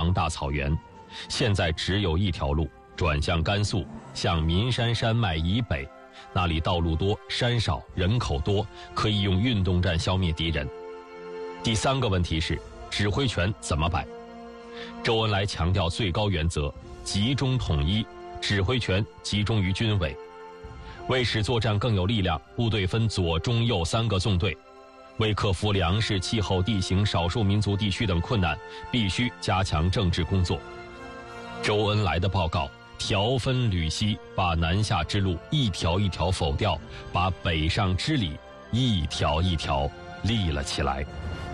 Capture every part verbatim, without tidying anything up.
阳大草原，现在只有一条路，转向甘肃，向岷山山脉以北，那里道路多，山少，人口多，可以用运动战消灭敌人。第三个问题是指挥权怎么摆？周恩来强调最高原则，集中统一，指挥权集中于军委。为使作战更有力量，部队分左中右三个纵队。为克服粮食、气候、地形、少数民族地区等困难，必须加强政治工作。周恩来的报告条分缕析，把南下之路一条一条否掉，把北上之理一条一条立了起来。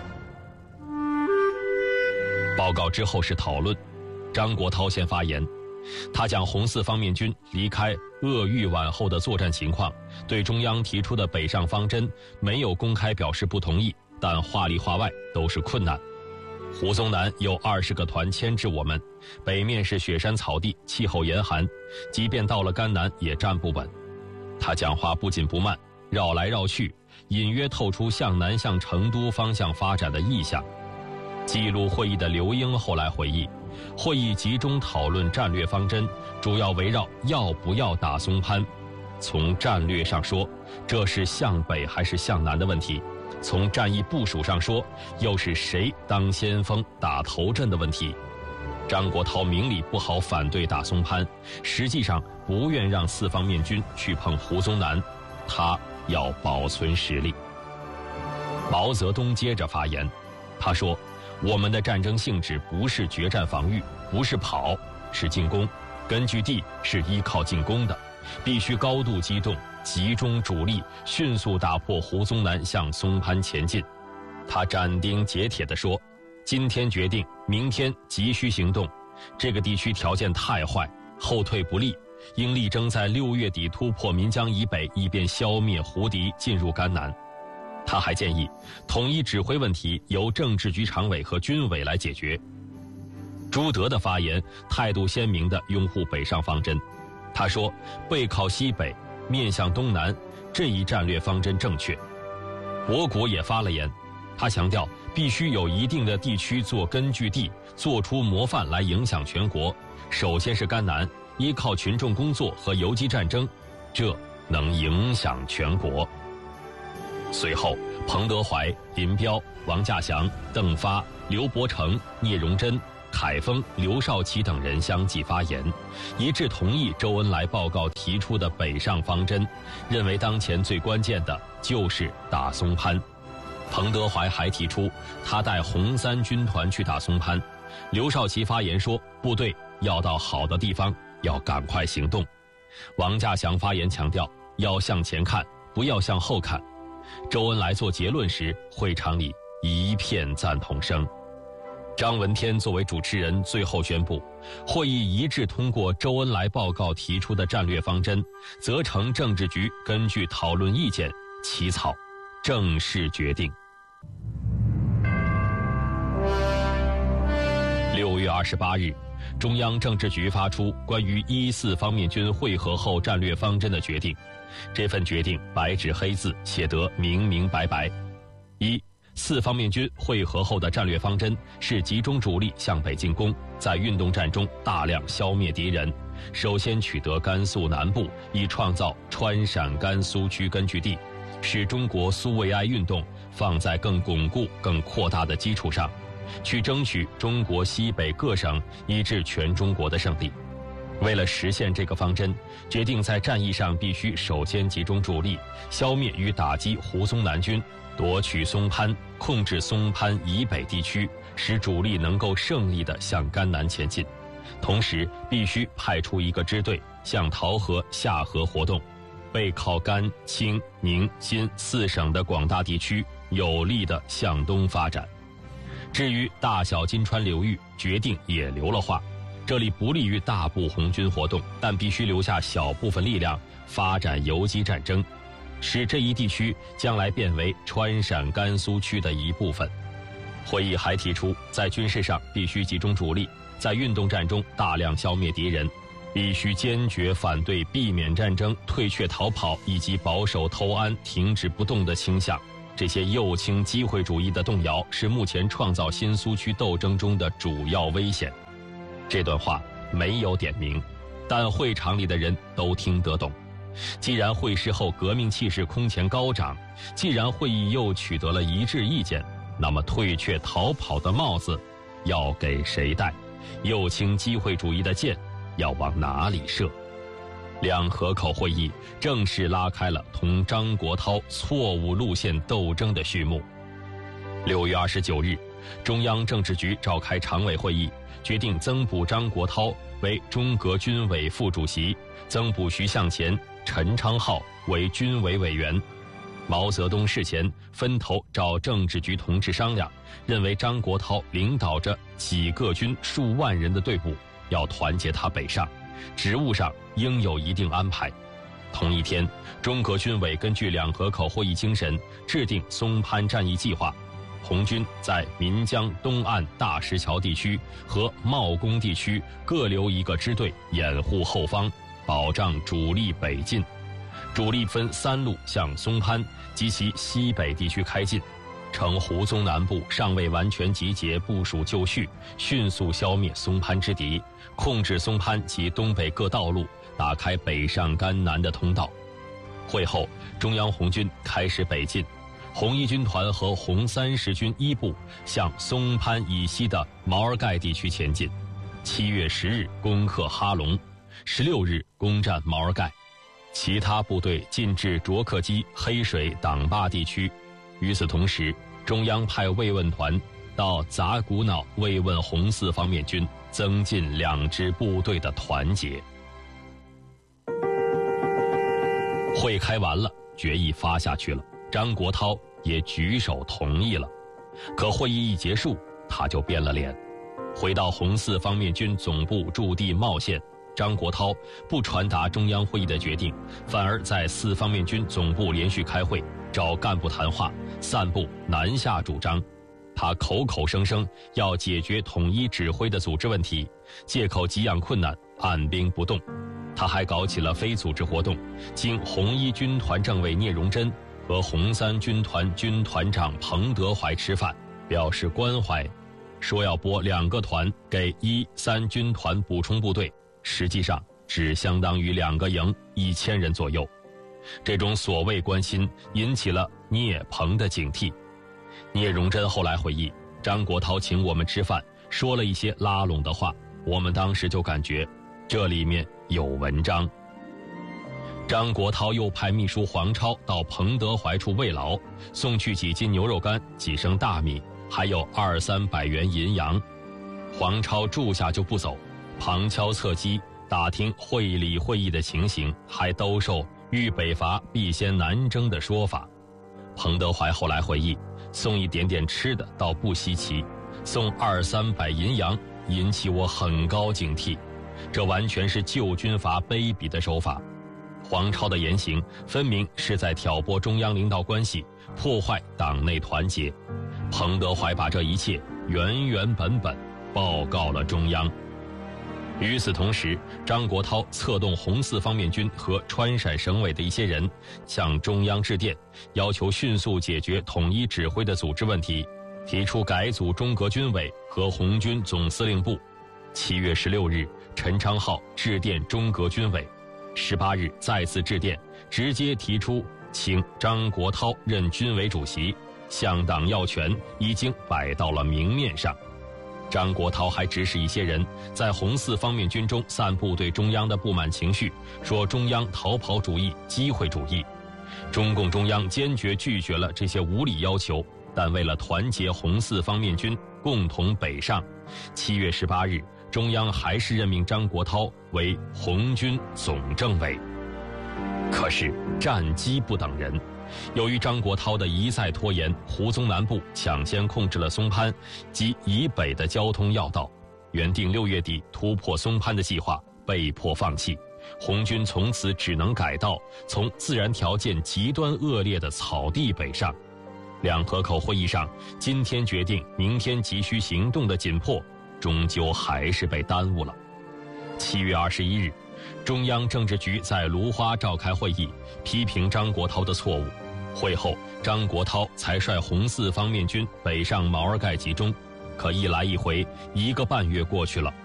报告之后是讨论，张国焘先发言，他讲红四方面军离开鄂豫皖后的作战情况，对中央提出的北上方针没有公开表示不同意，但话里话外都是困难。胡宗南有二十个团牵制我们，北面是雪山草地，气候严寒，即便到了甘南也站不稳。他讲话不紧不慢，绕来绕去，隐约透出向南向成都方向发展的意向。记录会议的刘英后来回忆，会议集中讨论战略方针，主要围绕要不要打松潘。从战略上说，这是向北还是向南的问题；从战役部署上说，又是谁当先锋打头阵的问题。张国焘明里不好反对打松潘，实际上不愿让四方面军去碰胡宗南，他要保存实力。毛泽东接着发言，他说，我们的战争性质不是决战防御，不是跑，是进攻，根据地是依靠进攻的，必须高度机动，集中主力，迅速打破胡宗南向松潘前进。他斩钉截铁地说，今天决定，明天急需行动，这个地区条件太坏，后退不利，应力争在六月底突破岷江以北，以便消灭胡敌，进入甘南。他还建议统一指挥问题由政治局常委和军委来解决。朱德的发言态度鲜明地拥护北上方针，他说，背靠西北，面向东南，这一战略方针正确。博古也发了言，他强调必须有一定的地区做根据地，做出模范来影响全国。首先是甘南，依靠群众工作和游击战争，这能影响全国。随后，彭德怀、林彪、王稼祥、邓发、刘伯承、聂荣臻、凯丰、刘少奇等人相继发言，一致同意周恩来报告提出的北上方针，认为当前最关键的就是打松潘。彭德怀还提出他带红三军团去打松潘。刘少奇发言说，部队要到好的地方，要赶快行动。王稼祥发言强调，要向前看，不要向后看。周恩来做结论时，会场里一片赞同声。张闻天作为主持人，最后宣布，会议一致通过周恩来报告提出的战略方针，责成政治局根据讨论意见起草，正式决定。六月二十八日，中央政治局发出关于一四方面军会合后战略方针的决定。这份决定白纸黑字写得明明白白。一、四方面军会合后的战略方针是集中主力向北进攻，在运动战中大量消灭敌人，首先取得甘肃南部，以创造川陕甘苏区根据地，使中国苏维埃运动放在更巩固、更扩大的基础上，去争取中国西北各省以至全中国的胜利。为了实现这个方针，决定在战役上必须首先集中主力，消灭与打击胡宗南军，夺取松潘，控制松潘以北地区，使主力能够胜利地向甘南前进。同时，必须派出一个支队向桃河、下河活动，背靠甘、青、宁、新四省的广大地区，有力地向东发展。至于大小金川流域，决定也留了话。这里不利于大部红军活动，但必须留下小部分力量发展游击战争，使这一地区将来变为川陕甘苏区的一部分。会议还提出，在军事上必须集中主力，在运动战中大量消灭敌人，必须坚决反对避免战争、退却逃跑以及保守偷安、停止不动的倾向。这些右倾机会主义的动摇是目前创造新苏区斗争中的主要危险。 这段话没有点名，但会场里的人都听得懂。既然会师后革命气势空前高涨，既然会议又取得了一致意见，那么退却逃跑的帽子要给谁戴？右倾机会主义的箭要往哪里射？两河口会议正式拉开了同张国焘错误路线斗争的序幕。六月二十九日，中央政治局召开常委会议，决定增补张国焘为中革军委副主席，增补徐向前、陈昌浩为军委委员。毛泽东事前分头找政治局同志商量，认为张国焘领导着几个军数万人的队伍，要团结他北上，职务上应有一定安排。同一天，中革军委根据两河口会议精神，制定松潘战役计划。红军在岷江东岸大石桥地区和茂功地区各留一个支队掩护后方，保障主力北进。主力分三路向松潘及其西北地区开进，趁胡宗南部尚未完全集结部署就绪，迅速消灭松潘之敌，控制松潘及东北各道路，打开北上甘南的通道。会后，中央红军开始北进，红一军团和红三十军一部向松潘以西的毛尔盖地区前进。七月十日攻克哈龙，十六日攻占毛尔盖。其他部队进至卓克基、黑水、党坝地区。与此同时，中央派慰问团到杂古瑙慰问红四方面军，增进两支部队的团结。会开完了，决议发下去了，张国焘也举手同意了。可会议一结束，他就变了脸，回到红四方面军总部驻地茂县。张国焘不传达中央会议的决定，反而在四方面军总部连续开会，找干部谈话，散布南下主张。他口口声声要解决统一指挥的组织问题，借口给养困难，按兵不动。他还搞起了非组织活动，经红一军团政委聂荣臻和红三军团军团长彭德怀吃饭，表示关怀，说要拨两个团给一三军团补充部队，实际上只相当于两个营一千人左右。这种所谓关心引起了聂彭的警惕。聂荣臻后来回忆，张国焘请我们吃饭，说了一些拉拢的话，我们当时就感觉这里面有文章。张国焘又派秘书黄超到彭德怀处慰劳，送去几斤牛肉干、几升大米，还有二三百元银洋。黄超住下就不走，旁敲侧击打听会理会议的情形，还兜售豫北伐必先南征的说法。彭德怀后来回忆，送一点点吃的倒不稀奇，送二三百银洋引起我很高警惕，这完全是旧军阀卑鄙的手法。黄超的言行分明是在挑拨中央领导关系，破坏党内团结。彭德怀把这一切原原本本报告了中央。与此同时，张国焘策动红四方面军和川陕省委的一些人向中央致电，要求迅速解决统一指挥的组织问题，提出改组中革军委和红军总司令部。七月十六日，陈昌浩致电中革军委，十八日再次致电，直接提出请张国焘任军委主席，向党要权已经摆到了明面上。张国焘还指使一些人在红四方面军中散布对中央的不满情绪，说中央逃跑主义、机会主义。中共中央坚决拒绝了这些无理要求，但为了团结红四方面军共同北上，七月十八日，中央还是任命张国焘为红军总政委。可是战机不等人，由于张国焘的一再拖延，胡宗南部抢先控制了松潘及以北的交通要道，原定六月底突破松潘的计划被迫放弃，红军从此只能改道从自然条件极端恶劣的草地北上。两河口会议上今天决定明天急需行动的紧迫，终究还是被耽误了。七月二十一日，中央政治局在芦花召开会议，批评张国焘的错误。会后，张国焘才率红四方面军北上毛尔盖集中。可一来一回，一个半月过去了，